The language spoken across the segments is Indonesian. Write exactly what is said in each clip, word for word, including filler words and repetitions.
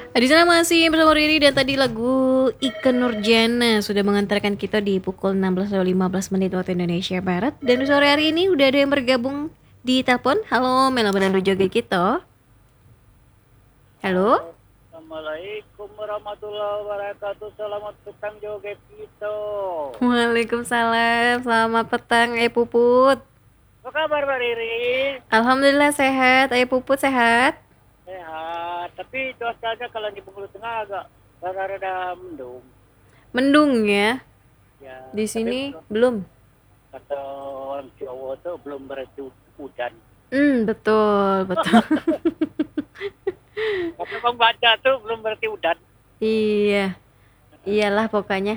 Di sana masih bersama Riri dan tadi lagu Ikke Nurjana sudah mengantarkan kita di pukul enam belas lima belas menit waktu Indonesia Barat. Dan sore hari ini udah ada yang bergabung di telepon. Halo, Mela Benar Joget kita. Halo. Assalamualaikum warahmatullahi wabarakatuh. Selamat petang joget kita. Waalaikumsalam. Selamat petang, Ayah Puput. Apa kabar Mbak Riri? Alhamdulillah sehat. Ayah Puput sehat? Sehat. Tapi cuacanya kalau di Bengkulu Tengah agak rada-rada mendung. Mendung ya? Ya. Di sini tapi belum. kata orang Jawa tuh belum berarti hujan. Hmm, betul, betul. Kata Bang baca tuh belum berarti hujan. Iya. Iyalah pokoknya.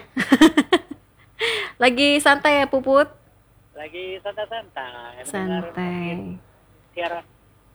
Lagi santai ya Puput? Lagi santai-santai. Santai. Siaran.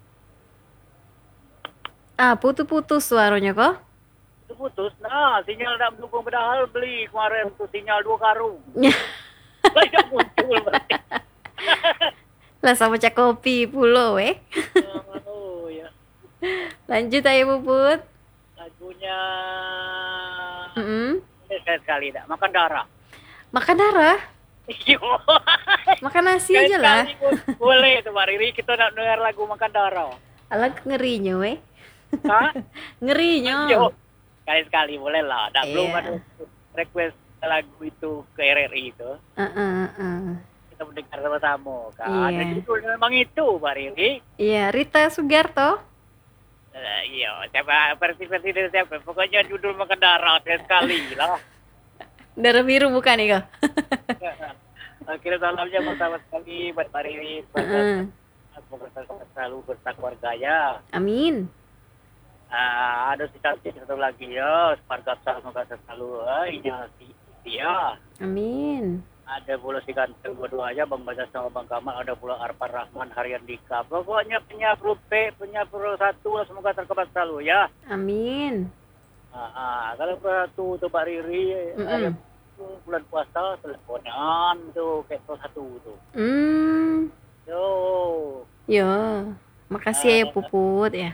Ah, putus-putus suaranya kok. Itu putus. Nah, sinyal tak mendukung padahal beli kemarin tuh sinyal dua karung. Tidak muncul berarti. Lah sama cak kopi pulo weh. Oh ya. Lanjut ayo Puput. Lagunya Mm-mm. sekali sekali dah makan darah. Makan darah? Iyo. Makan nasi aja lah. Boleh tuh Mbak Riri, kita nak dengar lagu makan darah. Alah ngerinya weh. Hah? Ngerinya. Iyo. Sekali-sekali boleh lah. Dah belum Iya. ada request lagu itu ke R R I itu. Uh-uh, uh. Kita mendengar sama-sama kan. Iya. Dan judul memang itu Mbak Riri. Iya, Rita Sugiarto. Uh, iya, siapa versi-versi dari siapa? Pokoknya judul makan darah sekali lah. Darah biru bukan nih kok? Akhirnya salamnya pertama sekali buat Mbak Riri. Uh-uh. Semoga selalu bertakwa ya. Amin. Ah, ada si cantik satu lagi ya, semoga semoga selalu ya, ya. Amin. Ada pula si ganteng dua-duanya, Bang Bajas sama Bang Kamal, ada pula Arfan Rahman, Harian Dika. Pokoknya penyapur P, penyapur satu, semoga terkebat selalu ya. Amin. Ah, ah, kalau satu tuh Mbak Riri, Mm-mm. ayam bulan puasa teleponan tuh kayak satu tuh. Hmm. Yo, Yo. Makasih ya Puput ya.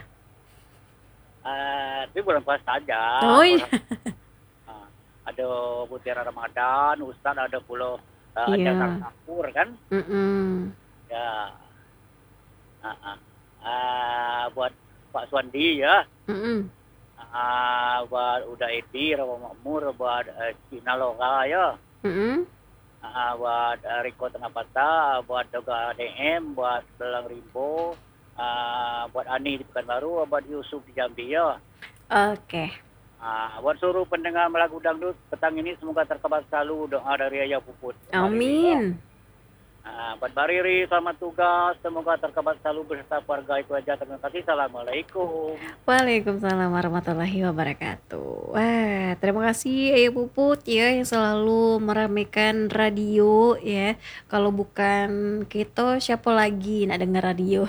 ah, tapi bulan puasa aja. Oh iya. Ah, ada Mutiara Ramadan, Ustaz ada pula uh, Iya. Jasa Kapur kan? Mm-mm. Ya. Ah, ah. Ah, buat Pak Suandi ya. Mm-mm. Ah, buat Uda Edi, Rawa Makmur, buat uh, Cina Loka ya. Mm-mm. Ah, buat uh, Riko Tengah Patah, buat Doga D M, buat Belang Rimbo, ah, buat Ani di Pekanbaru, buat Yusuf di Jambi ya. Oke. Ah, buat seluruh pendengar lagu dangdut petang ini semoga terkabul selalu doa dari Ayah Puput. Amin. Ah, buat Mbak Riri selamat tugas, semoga terkabul selalu beserta keluarga itu aja. Terima kasih. Assalamualaikum. Waalaikumsalam warahmatullahi wabarakatuh. Wah, terima kasih Ayah Puput ya yang selalu meramaikan radio ya. Kalau bukan kita siapa lagi nak dengar radio.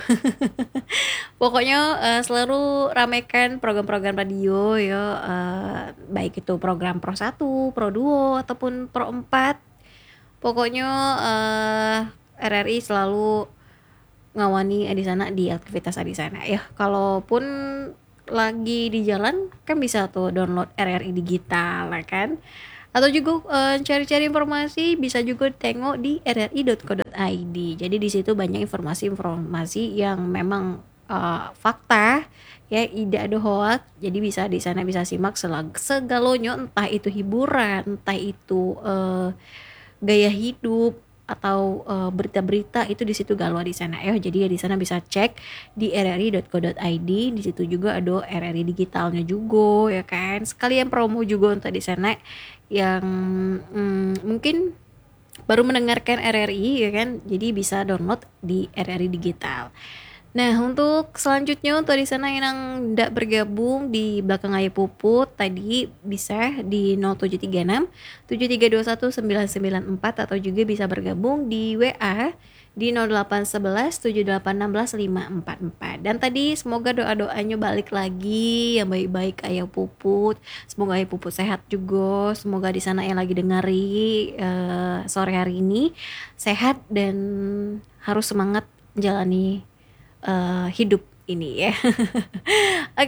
Pokoknya eh, selalu ramaikan program-program radio ya, eh, baik itu program Pro satu, Pro dua ataupun Pro empat. Pokoknya eh, R R I selalu ngawani di sana di aktivitas di sana ya. Kalaupun lagi di jalan kan bisa tuh download R R I digital ya kan. Atau juga eh, cari-cari informasi bisa juga tengok di r r i dot co dot i d. Jadi di situ banyak informasi-informasi yang memang eh, fakta ya, tidak ada hoax. Jadi bisa di sana bisa simak selag- segalanya, entah itu hiburan, entah itu eh, gaya hidup atau uh, berita-berita, itu di situ galau di sana ya. Jadi ya di sana bisa cek di r r i dot co dot i d. Di situ juga ada R R I digitalnya juga ya kan. Sekalian promo juga untuk di sana yang hmm, mungkin baru mendengarkan R R I ya kan. Jadi bisa download di R R I digital. Nah, untuk selanjutnya untuk di sana yang tidak bergabung di belakang Ayah Puput tadi bisa di nol tujuh tiga enam tujuh tiga dua satu sembilan sembilan empat atau juga bisa bergabung di W A di nol delapan satu satu tujuh delapan satu enam lima empat empat. Dan tadi semoga doa-doanya balik lagi yang baik-baik Ayah Puput. Semoga Ayah Puput sehat juga. Semoga di sana yang lagi dengari uh, sore hari ini sehat dan harus semangat menjalani uh, hidup ini ya. Oke,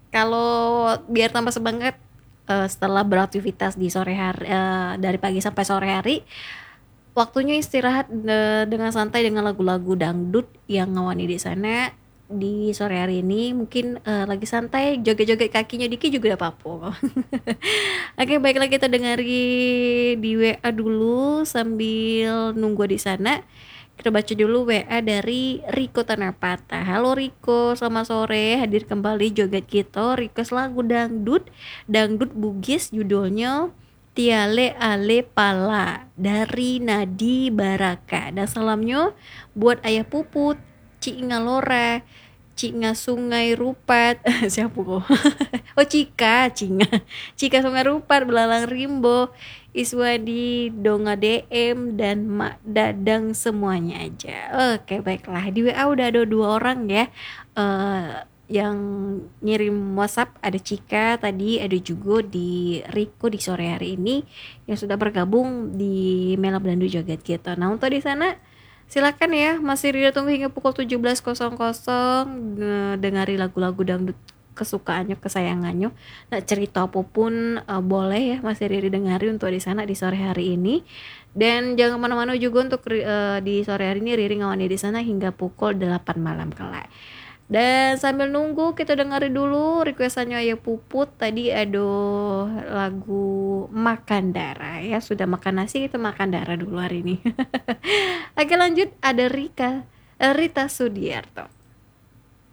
Kalau biar tambah semangat eh, setelah beraktivitas di sore hari eh, dari pagi sampai sore hari, waktunya istirahat eh, dengan santai dengan lagu-lagu dangdut yang ngawani di sana di sore hari ini mungkin eh, lagi santai joget-joget kakinya dikit juga udah apa-apa. Oke, baiklah kita dengari di W A dulu sambil nunggu di sana. Kita baca dulu W A dari Riko Tanapata. Halo Riko, selamat sore. Hadir kembali joget kita. Request lagu dangdut, dangdut Bugis judulnya Tiale Ale Pala dari Nadi Baraka. Dan salamnya buat Ayah Puput, Cik Ngalora, Cik Sungai Rupat. Siapa kok? Oh Cika, Cinga. Cika Sungai Rupat, Belalang Rimbo, Iswadi, Donga D M, dan Mak Dadang semuanya aja. Oke baiklah, di W A udah ada dua orang ya eh yang ngirim WhatsApp, ada Cika tadi, ada juga di Riko di sore hari ini yang sudah bergabung di Melab Dandu Joget kita. Nah untuk di sana silakan ya, masih Rida tunggu hingga pukul tujuh belas dengari lagu-lagu dangdut kesukaannya, kesayangannya. Nah, cerita apapun uh, boleh ya masih Riri dengari untuk di sana di sore hari ini. Dan jangan mana-mana juga untuk uh, di sore hari ini Riri ngawani di sana hingga pukul delapan malam kelak. Dan sambil nunggu kita dengerin dulu requestannya Ayah Puput. Tadi ada lagu Makan Darah ya. Sudah makan nasi, kita makan darah dulu hari ini. Oke lanjut, ada Rika Rita Sudiarto.